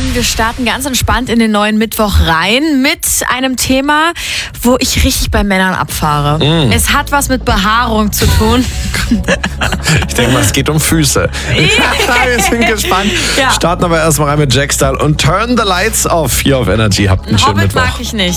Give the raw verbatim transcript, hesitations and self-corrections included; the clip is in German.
Wir starten ganz entspannt in den neuen Mittwoch rein mit einem Thema, wo ich richtig bei Männern abfahre. Mm. Es hat was mit Behaarung zu tun. Ich denke mal, es geht um Füße. Wir sind gespannt. Ja. Starten aber erstmal rein mit Jack Style und Turn the Lights Off hier auf Energy. Habt einen schönen Hobbit Mittwoch. mag ich nicht.